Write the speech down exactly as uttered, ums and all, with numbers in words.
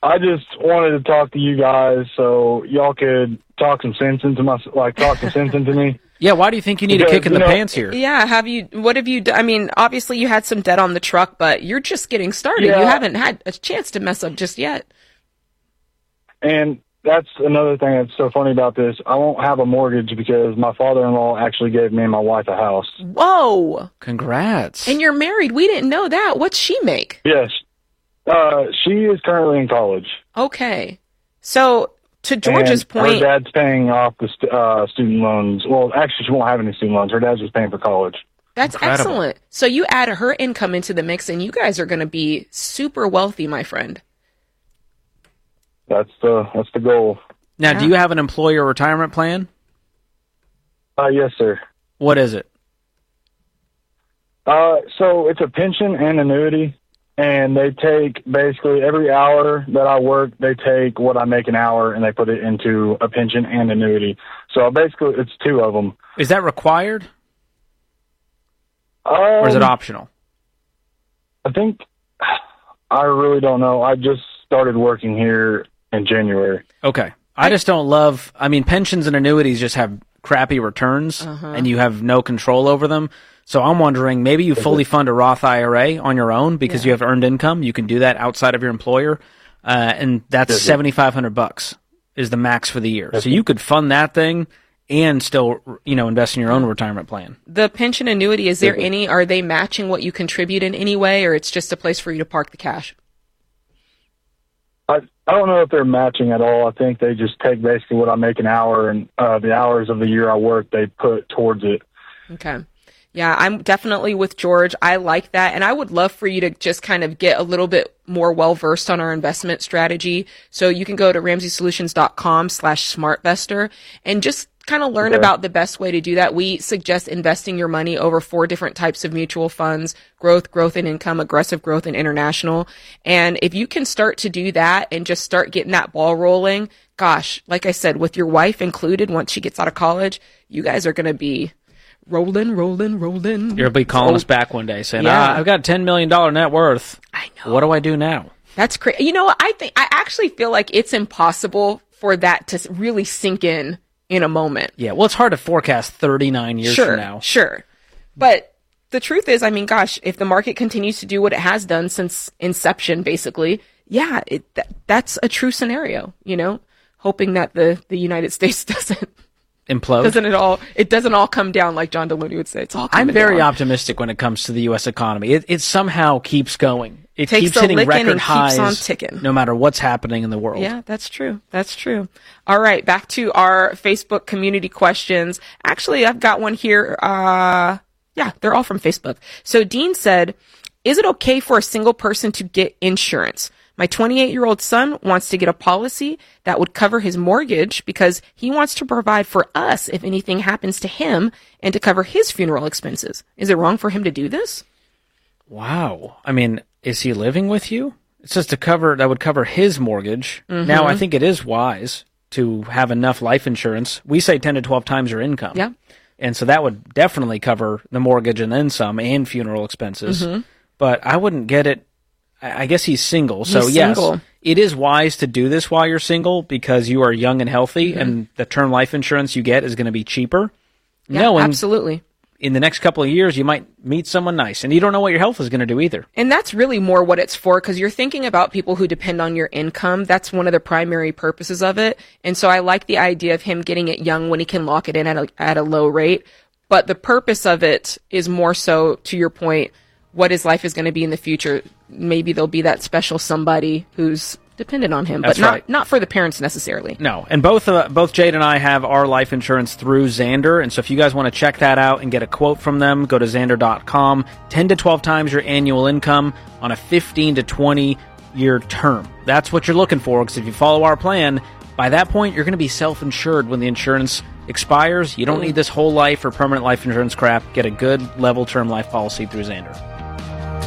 I just wanted to talk to you guys so y'all could talk some sense into my, like, talk some sense into me. Yeah, why do you think you need because, a kick in the know, pants here? Yeah, have you, what have you done? I mean, obviously you had some debt on the truck, but you're just getting started. Yeah. You haven't had a chance to mess up just yet. And that's another thing that's so funny about this. I won't have a mortgage because my father-in-law actually gave me and my wife a house. Whoa. Congrats. And you're married. We didn't know that. What's she make? Yes. Uh, she is currently in college. Okay. So, to George's and point... her dad's paying off the st- uh, student loans. Well, actually, she won't have any student loans. Her dad's just paying for college. That's Incredible. Excellent. So you add her income into the mix, and you guys are going to be super wealthy, my friend. That's the that's the goal. Now, yeah. do you have an employer retirement plan? Uh, yes, sir. What is it? Uh, so it's a pension and annuity. And they take basically every hour that I work, they take what I make an hour and they put it into a pension and annuity. So basically, it's two of them. Is that required? Um, or is it optional? I think, I really don't know. I just started working here in January. Okay. I just don't love, I mean, pensions and annuities just have crappy returns uh-huh. and you have no control over them. So I'm wondering, maybe you fully fund a Roth I R A on your own because yeah. you have earned income. You can do that outside of your employer, uh, and that's seventy-five hundred bucks is the max for the year. So you could fund that thing and still, you know, invest in your own retirement plan. The pension annuity, is there any? Are they matching what you contribute in any way, or it's just a place for you to park the cash? I I don't know if they're matching at all. I think they just take basically what I make an hour, and uh, the hours of the year I work, they put towards it. Okay. Yeah, I'm definitely with George. I like that. And I would love for you to just kind of get a little bit more well-versed on our investment strategy. So you can go to ramsey solutions dot com slash smartvestor and just kind of learn okay. about the best way to do that. We suggest investing your money over four different types of mutual funds: growth, growth and income, aggressive growth, and international. And if you can start to do that and just start getting that ball rolling, gosh, like I said, with your wife included, once she gets out of college, you guys are going to be rolling, rolling, rolling. You'll be calling oh. us back one day saying, yeah. ah, I've got ten million dollars net worth. I know. What do I do now? That's crazy. You know what? I think, I actually feel like it's impossible for that to really sink in in a moment. Yeah, well, it's hard to forecast thirty-nine years sure, from now. Sure. But the truth is, I mean, gosh, if the market continues to do what it has done since inception, basically, yeah, it, that, that's a true scenario, you know, hoping that the, the United States doesn't implode. Doesn't it all? It doesn't all come down like John Deloney would say. It's all. I'm very down. optimistic when it comes to the U S economy. It, it somehow keeps going. It Takes keeps hitting record and highs, keeps on ticking. no matter what's happening in the world. Yeah, that's true. That's true. All right, back to our Facebook community questions. Actually, I've got one here. Uh, yeah, they're all from Facebook. So Dean said, "Is it okay for a single person to get insurance? My twenty-eight-year-old son wants to get a policy that would cover his mortgage because he wants to provide for us if anything happens to him and to cover his funeral expenses. Is it wrong for him to do this?" Wow. I mean, is he living with you? It says to cover, that would cover his mortgage. Mm-hmm. Now, I think it is wise to have enough life insurance. We say ten to twelve times your income. Yeah. And so that would definitely cover the mortgage and then some and funeral expenses. Mm-hmm. But I wouldn't get it. I guess he's single. So, he's yes, single. It is wise to do this while you're single because you are young and healthy, mm-hmm. and the term life insurance you get is going to be cheaper. Yeah, Knowing absolutely. In the next couple of years, you might meet someone nice, and you don't know what your health is going to do either. And that's really more what it's for, because you're thinking about people who depend on your income. That's one of the primary purposes of it. And so I like the idea of him getting it young when he can lock it in at a, at a low rate. But the purpose of it is more so, to your point, what his life is going to be in the future. Maybe there'll be that special somebody who's dependent on him, That's but not right. not for the parents necessarily. No, and both uh, both Jade and I have our life insurance through Xander, and so if you guys want to check that out and get a quote from them, go to xander dot com. ten to twelve times your annual income on a fifteen to twenty year term. That's what you're looking for, because if you follow our plan, by that point, you're going to be self-insured when the insurance expires. You don't need this whole life or permanent life insurance crap. Get a good level term life policy through Xander.